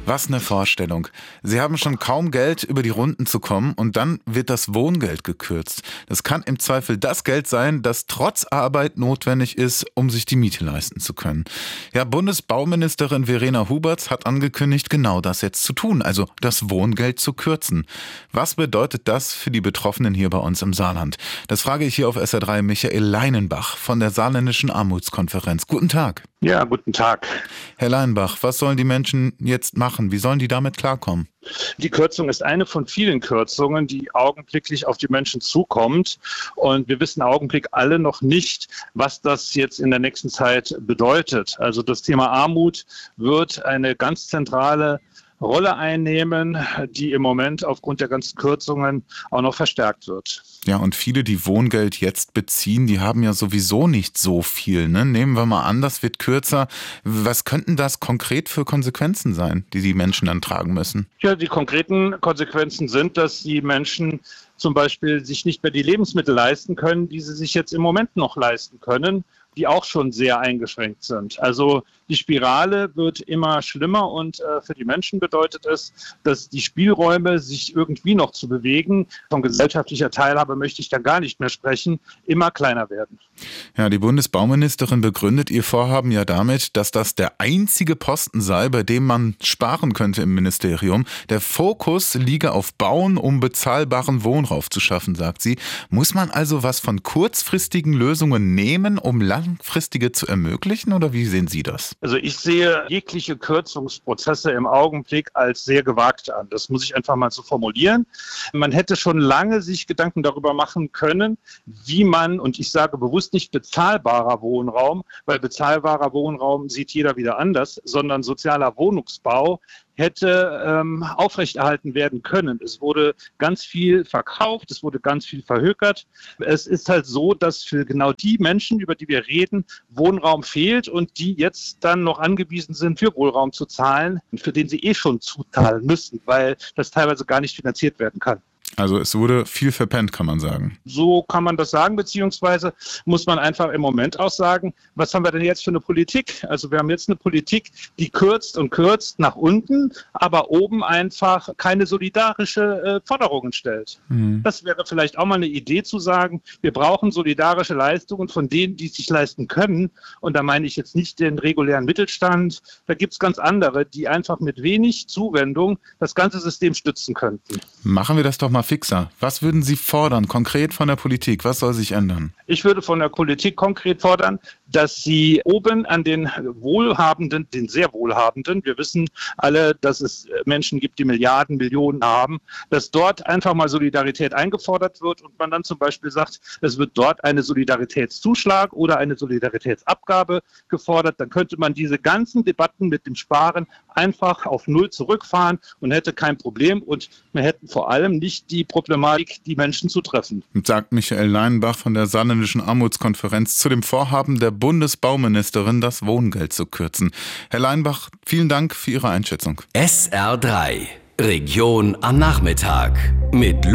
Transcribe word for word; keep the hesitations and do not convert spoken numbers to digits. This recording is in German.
Was eine Vorstellung. Sie haben schon kaum Geld, über die Runden zu kommen, und dann wird das Wohngeld gekürzt. Das kann im Zweifel das Geld sein, das trotz Arbeit notwendig ist, um sich die Miete leisten zu können. Ja, Bundesbauministerin Verena Huberts hat angekündigt, genau das jetzt zu tun, also das Wohngeld zu kürzen. Was bedeutet das für die Betroffenen hier bei uns im Saarland? Das frage ich hier auf S R drei Michael Leinenbach von der Saarländischen Armutskonferenz. Guten Tag. Ja, guten Tag. Herr Leinenbach, was sollen die Menschen jetzt machen? Wie sollen die damit klarkommen? Die Kürzung ist eine von vielen Kürzungen, die augenblicklich auf die Menschen zukommt. Und wir wissen im Augenblick alle noch nicht, was das jetzt in der nächsten Zeit bedeutet. Also das Thema Armut wird eine ganz zentrale Rolle einnehmen, die im Moment aufgrund der ganzen Kürzungen auch noch verstärkt wird. Ja, und viele, die Wohngeld jetzt beziehen, die haben ja sowieso nicht so viel, ne? Nehmen wir mal an, das wird kürzer. Was könnten das konkret für Konsequenzen sein, die die Menschen dann tragen müssen? Ja, die konkreten Konsequenzen sind, dass die Menschen zum Beispiel sich nicht mehr die Lebensmittel leisten können, die sie sich jetzt im Moment noch leisten können, die auch schon sehr eingeschränkt sind. Also die Spirale wird immer schlimmer und äh, für die Menschen bedeutet es, dass die Spielräume, sich irgendwie noch zu bewegen, von gesellschaftlicher Teilhabe möchte ich da gar nicht mehr sprechen, immer kleiner werden. Ja, die Bundesbauministerin begründet ihr Vorhaben ja damit, dass das der einzige Posten sei, bei dem man sparen könnte im Ministerium. Der Fokus liege auf Bauen, um bezahlbaren Wohnraum zu schaffen, sagt sie. Muss man also was von kurzfristigen Lösungen nehmen, um langfristige zu ermöglichen, oder wie sehen Sie das? Also ich sehe jegliche Kürzungsprozesse im Augenblick als sehr gewagt an. Das muss ich einfach mal so formulieren. Man hätte schon lange sich Gedanken darüber machen können, wie man, und ich sage bewusst nicht bezahlbarer Wohnraum, weil bezahlbarer Wohnraum sieht jeder wieder anders, sondern sozialer Wohnungsbau hätte ähm, aufrechterhalten werden können. Es wurde ganz viel verkauft, es wurde ganz viel verhökert. Es ist halt so, dass für genau die Menschen, über die wir reden, Wohnraum fehlt und die jetzt dann noch angewiesen sind, für Wohnraum zu zahlen, für den sie eh schon zuzahlen müssen, weil das teilweise gar nicht finanziert werden kann. Also es wurde viel verpennt, kann man sagen. So kann man das sagen, beziehungsweise muss man einfach im Moment auch sagen, was haben wir denn jetzt für eine Politik? Also wir haben jetzt eine Politik, die kürzt und kürzt nach unten, aber oben einfach keine solidarische äh, Forderungen stellt. Mhm. Das wäre vielleicht auch mal eine Idee zu sagen, wir brauchen solidarische Leistungen von denen, die es sich leisten können. Und da meine ich jetzt nicht den regulären Mittelstand. Da gibt es ganz andere, die einfach mit wenig Zuwendung das ganze System stützen könnten. Machen wir das doch mal fixer. Was würden Sie fordern, konkret von der Politik? Was soll sich ändern? Ich würde von der Politik konkret fordern, dass sie oben an den Wohlhabenden, den sehr Wohlhabenden, wir wissen alle, dass es Menschen gibt, die Milliarden, Millionen haben, dass dort einfach mal Solidarität eingefordert wird und man dann zum Beispiel sagt, es wird dort eine Solidaritätszuschlag oder eine Solidaritätsabgabe gefordert. Dann könnte man diese ganzen Debatten mit dem Sparen einfach auf Null zurückfahren und hätte kein Problem und wir hätten vor allem nicht die Problematik, die Menschen zu treffen. Sagt Michael Leinenbach von der Saarländischen Armutskonferenz zu dem Vorhaben der Bundesbauministerin, das Wohngeld zu kürzen. Herr Leinenbach, vielen Dank für Ihre Einschätzung. S R drei, Region am Nachmittag mit